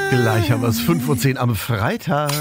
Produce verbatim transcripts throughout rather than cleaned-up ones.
Gleich haben wir es fünf Uhr zehn am Freitag.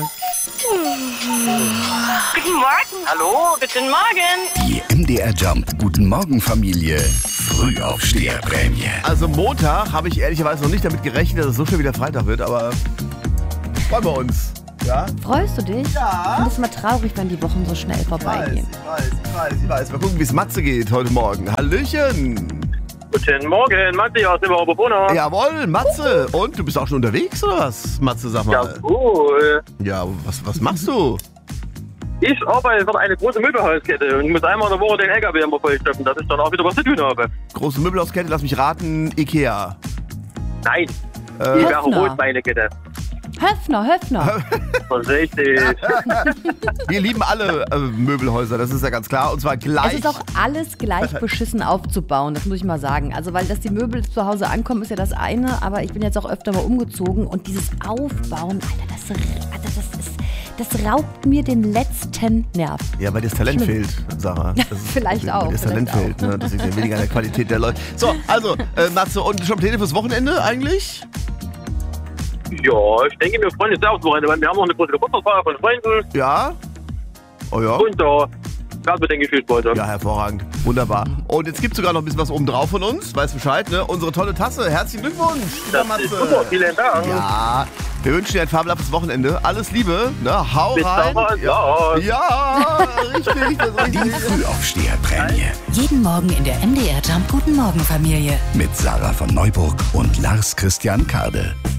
Guten Morgen. Hallo, guten Morgen. Die M D R Jump Guten Morgen Familie Frühaufsteherprämie. Also Montag habe ich ehrlicherweise noch nicht damit gerechnet, dass es so schnell wieder Freitag wird, aber freuen wir uns. Ja? Freust du dich? Ja. Ich finde es immer traurig, wenn die Wochen so schnell vorbeigehen. Ich weiß, ich weiß, ich weiß. Mal gucken, wie es Matze geht heute Morgen. Hallöchen. Guten Morgen, Matze aus dem Oberbrunner. Jawohl, Matze. Und du bist auch schon unterwegs oder was? Matze, sag Ja, mal. cool. Ja, was, was machst du? Ich arbeite für eine große Möbelhauskette und muss einmal in der Woche den L K W immer vollstöpfen, dass ich dann auch wieder was zu tun habe. Große Möbelhauskette, lass mich raten, Ikea. Nein, Äh, die wäre Höfner. Rotbeinekette. Höfner, Höfner. Das ist richtig. Wir lieben alle äh, Möbelhäuser, das ist ja ganz klar. Und zwar gleich. Es ist auch alles gleich beschissen aufzubauen, das muss ich mal sagen. Also, weil dass die Möbel zu Hause ankommen, ist ja das eine, aber ich bin jetzt auch öfter mal umgezogen und dieses Aufbauen, Alter, das, Alter, das ist, das raubt mir den letzten Nerv. Ja, weil dir das Talent Schlimm. fehlt, Sarah. Das ist, Vielleicht weil auch, dir das Talent vielleicht fehlt, ne? Das liegt ja weniger an der Qualität der Leute. So, also, äh, Matze, und schon Pläne fürs Wochenende eigentlich? Ja, ich denke, wir freuen uns sehr aufs Wochenende, weil wir haben noch eine große Geburtstagsfeier von Freunden Ja? Oh ja? und da werden wir, denke ich, viel Spaß haben. Ja, hervorragend. Wunderbar. Und jetzt gibt es sogar noch ein bisschen was oben drauf von uns. Weißt Bescheid, ne? Unsere tolle Tasse. Herzlichen Glückwunsch, lieber Das ist Matze. super, vielen Dank. Ja, wir wünschen dir ein fabelhaftes Wochenende. Alles Liebe, ne? Hau Bis rein. dann, ja. Ja, richtig, das ist Die richtig. Frühaufsteherprämie Jeden Morgen in der M D R Jump Guten Morgen Familie. mit Sarah von Neuburg und Lars Christian Kade.